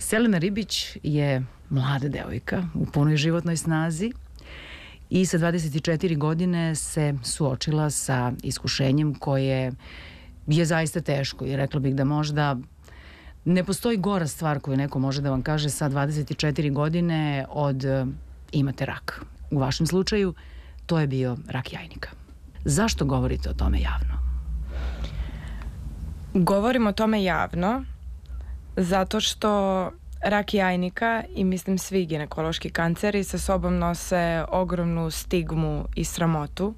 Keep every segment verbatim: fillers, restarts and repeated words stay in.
Selena Ribić je mlada devojka u punoj životnoj snazi i sa dvadeset četiri godine se suočila sa iskušenjem koje je zaista teško i rekla bih da možda ne postoji gora stvar koju neko može da vam kaže sa dvadeset četiri godine od imate rak. U vašem slučaju to je bio rak jajnika. Zašto govorite o tome javno? Govorim o tome javno zato što rak jajnika i mislim svi ginekološki kanceri sa sobom nose ogromnu stigmu i sramotu.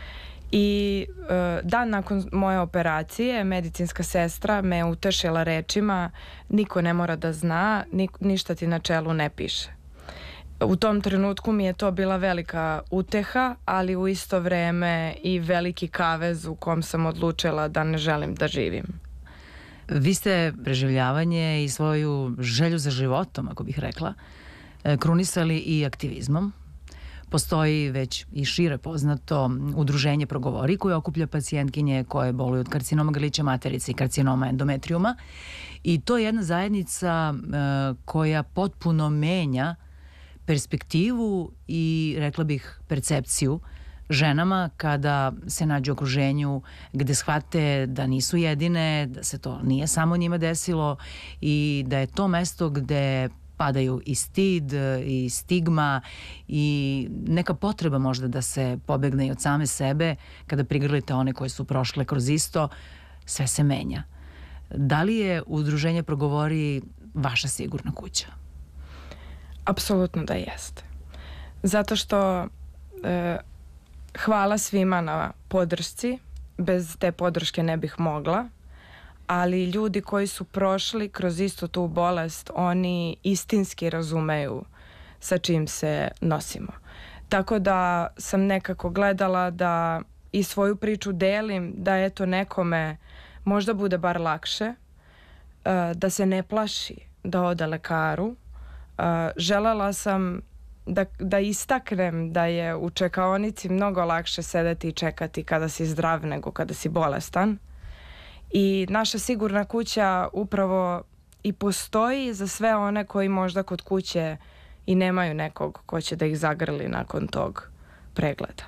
I e, dan nakon moje operacije medicinska sestra me utešila rečima: niko ne mora da zna, ni, ništa ti na čelu ne piše. U tom trenutku mi je to bila velika uteha, ali u isto vreme i veliki kavez u kom sam odlučila da ne želim da živim. Vi ste preživljavanje i svoju želju za životom, ako bih rekla, krunisali i aktivizmom. Postoji već i šire poznato udruženje Progovori koje okuplja pacijentkinje koje boluju od karcinoma grlića materice i karcinoma endometrijuma. I to je jedna zajednica koja potpuno menja perspektivu i, rekla bih, percepciju ženama kada se nađu u okruženju gde shvate da nisu jedine, da se to nije samo njima desilo i da je to mesto gde padaju i stid i stigma i neka potreba možda da se pobegne i od same sebe. Kada prigrlite one koje su prošle kroz isto, sve se menja. Da li je udruženje Progovori vaša sigurna kuća? Apsolutno da jeste. Zato što e, hvala svima na podršci. Bez te podrške ne bih mogla. Ali ljudi koji su prošli kroz istu tu bolest, oni istinski razumeju sa čim se nosimo. Tako da sam nekako gledala da i svoju priču delim, da eto nekome možda bude bar lakše, da se ne plaši da ode lekaru. Želela sam da, da istaknem da je u čekaonici mnogo lakše sedeti i čekati kada si zdrav nego kada si bolestan. I naša sigurna kuća upravo i postoji za sve one koji možda kod kuće i nemaju nekog ko će da ih zagrli nakon tog pregleda.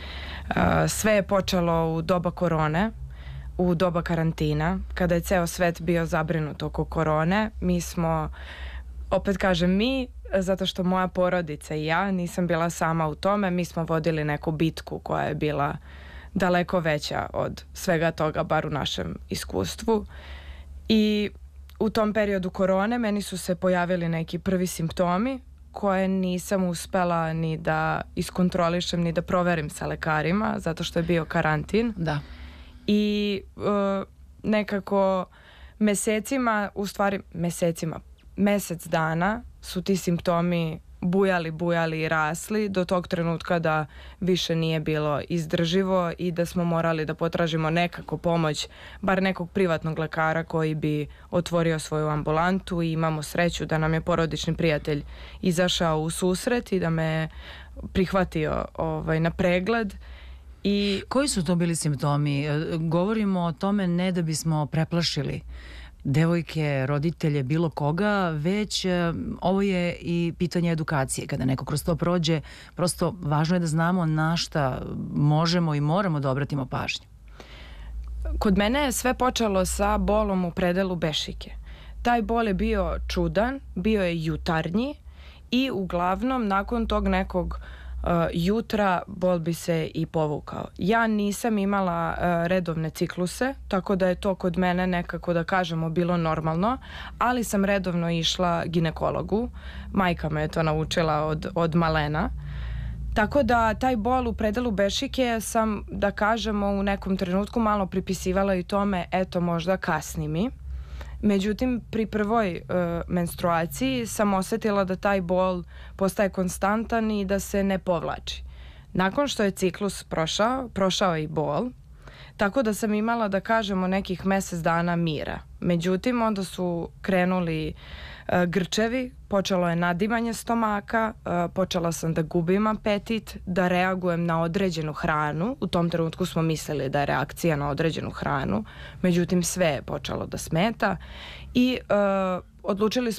Sve je počelo u doba korone, u doba karantina, kada je ceo svet bio zabrinut oko korone. Mi smo, opet kažem mi, zato što moja porodica i ja nisam bila sama u tome, mi smo vodili neku bitku koja je bila daleko veća od svega toga, bar u našem iskustvu. I u tom periodu korone meni su se pojavili neki prvi simptomi koje nisam uspela ni da iskontrolišem, ni da proverim sa lekarima, zato što je bio karantin. Da. I uh, nekako mesecima, u stvari mesecima, mesec dana su ti simptomi bujali, bujali i rasli do tog trenutka da više nije bilo izdrživo i da smo morali da potražimo nekako pomoć, bar nekog privatnog lekara koji bi otvorio svoju ambulantu. I imamo sreću da nam je porodični prijatelj izašao u susret i da me prihvatio ovaj, na pregled. I koji su to bili simptomi? Govorimo o tome ne da bismo preplašili devojke, roditelje, bilo koga, već e, ovo je i pitanje edukacije. Kada neko kroz to prođe, prosto važno je da znamo na šta možemo i moramo da obratimo pažnju. Kod mene je sve počelo sa bolom u predelu bešike. Taj bol je bio čudan, bio je jutarnji i uglavnom nakon tog nekog Uh, jutra bol bi se i povukao. Ja nisam imala uh, redovne cikluse, tako da je to kod mene nekako, da kažemo, bilo normalno, ali sam redovno išla ginekologu. Majka me je to naučila od, od malena. Tako da taj bol u predelu bešike sam, da kažemo, u nekom trenutku malo pripisivala i tome, eto možda kasni mi. Međutim, pri prvoj uh, menstruaciji sam osetila da taj bol postaje konstantan i da se ne povlači. Nakon što je ciklus prošao, prošao je i bol, tako da sam imala, da kažemo, nekih mesec dana mira. Međutim, onda su krenuli uh, grčevi, počelo je nadimanje stomaka, uh, počela sam da gubim apetit, da reagujem na određenu hranu. U tom trenutku smo mislili da je reakcija na određenu hranu, međutim sve je počelo da smeta i uh, odlučili smo